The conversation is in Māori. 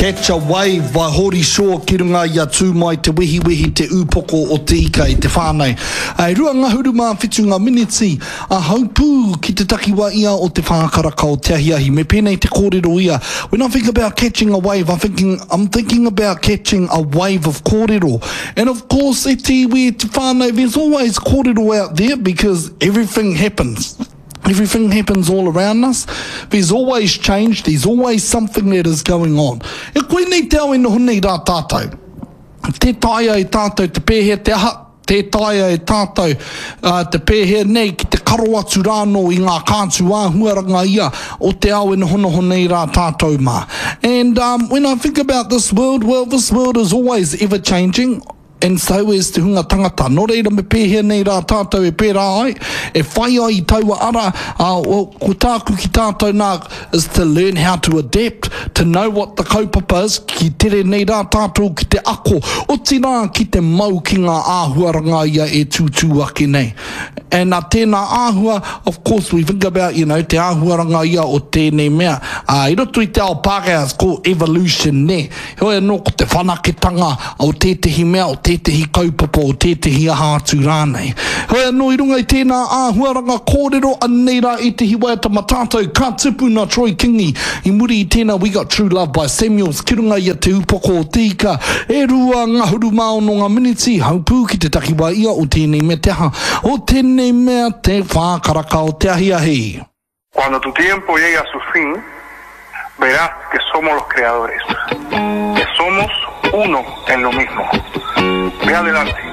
Catch a wave vai hori shore ki runga ia tū mai te wehi te upoko o te ika i te whānei. Ai rua ngahuru mā whitu ngā miniti a haupū ki te takiwa ia o te whākaraka o te ahiahi. Me pēnei te kōrero ia. When I think about catching a wave, I'm thinking about catching a wave of kōrero. And of course, e te iwi te whānei, there's always kōrero out there because everything happens. Everything happens all around us. There's always change. There's always something that is going on. E koe nei te au e noho nei rā tātou. Te taia e tātou te pēhea te aha. Te taia e tātou te pēhea nei ki te karo atu rāno i ngā kātu āhuaranga ia o te au e noho nei rā tātou mā. And when I think about this world, well, this world is always ever changing. And so is te hunga tangata. Nō reira me pēhea nei rā tātou e pērā ai. E whai ai i taua ara, ko tāku ki tātou nā is to learn how to adapt, to know what the kaupapa is, ki tere nei rā tātou ki te ako, o tina ki te mau ki ngā āhuaranga ia e tūtū ake nei. And tēnā āhua, of course, we think about, you know, te āhuaranga ia o tēnei mea. I roto i te ao Pākehā, it's called evolution ne. Hoi anō ko te whanaketanga o tētehi mea, o tētehi kaupapa, o tētehi aha atu rānei. Hoi anō i runga i tēnā āhuaranga kōrero anei rā i te hiwai ta matātou, ka tipu nā Troy Kingi. I muri i tēnā We Got True Love by Samuels, ki runga ia te upoko o tika. E rua ngahuru mao no ngā miniti, haupū ki te takiwa ia o tēnei mea te aha, o tēnei mea te whākaraka o te ahiahi. Cuando tu tiempo llegue a su fin, verás que somos los creadores, que somos uno en lo mismo. Ve adelante.